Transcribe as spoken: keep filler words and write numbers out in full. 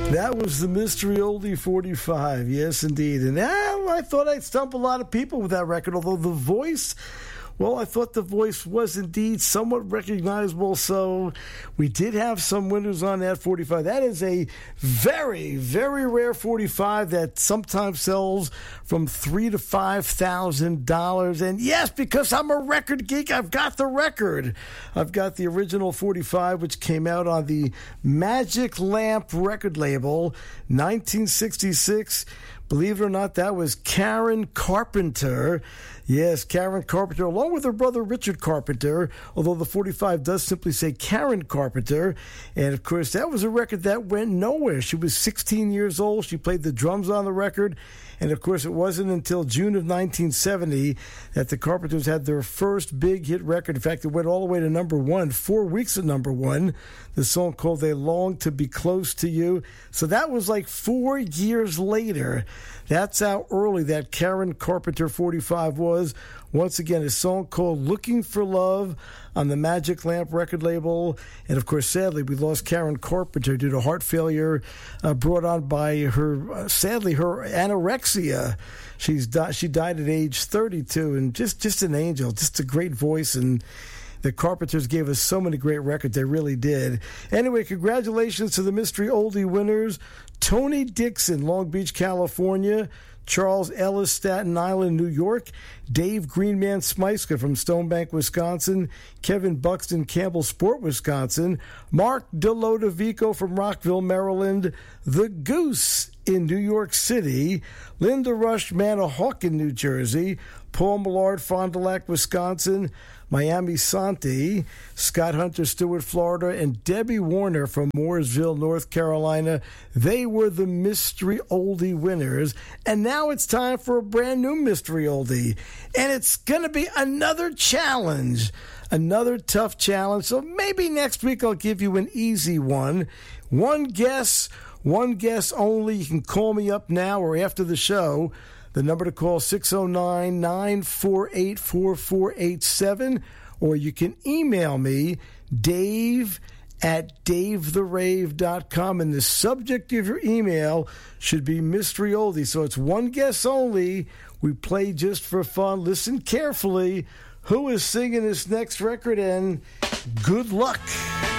That was the Mystery Oldie forty-five, yes indeed. And now I thought I'd stump a lot of people with that record, although the voice, well, I thought the voice was indeed somewhat recognizable, so we did have some winners on that forty-five. That is a very, very rare forty-five that sometimes sells from three to five thousand dollars. And yes, because I'm a record geek, I've got the record. I've got the original forty-five, which came out on the Magic Lamp record label, nineteen sixty-six. Believe it or not, that was Karen Carpenter. Yes, Karen Carpenter, along with her brother Richard Carpenter, although the forty-five does simply say Karen Carpenter. And, of course, that was a record that went nowhere. She was sixteen years old. She played the drums on the record. And, of course, it wasn't until June of nineteen seventy that the Carpenters had their first big hit record. In fact, it went all the way to number one, four weeks at number one, the song called They Long to Be Close to You. So that was like four years later. That's how early that Karen Carpenter forty-five was. Once again, a song called Looking for Love on the Magic Lamp record label. And, of course, sadly, we lost Karen Carpenter due to heart failure uh, brought on by her, uh, sadly, her anorexia. She's di- she died at age thirty-two, and just, just an angel, just a great voice. And the Carpenters gave us so many great records. They really did. Anyway, congratulations to the Mystery Oldie winners. Tony Dixon, Long Beach, California. Charles Ellis, Staten Island, New York. Dave Greenman Smyska from Stonebank, Wisconsin. Kevin Buxton, Campbell Sport, Wisconsin. Mark DeLodovico from Rockville, Maryland. The Goose in New York City. Linda Rush Manahawkin, New Jersey. Paul Millard, Fond du Lac, Wisconsin. Miami Santi, Scott Hunter, Stewart, Florida, and Debbie Warner from Mooresville, North Carolina. They were the Mystery Oldie winners. And now it's time for a brand new Mystery Oldie. And it's going to be another challenge, another tough challenge. So maybe next week I'll give you an easy one. One guess, one guess only. You can call me up now or after the show. The number to call, six oh nine, nine four eight, four four eight seven, or you can email me, dave at dave the rave dot com, and the subject of your email should be Mystery Oldie. So it's one guess only. We play just for fun. Listen carefully. Who is singing this next record, and good luck.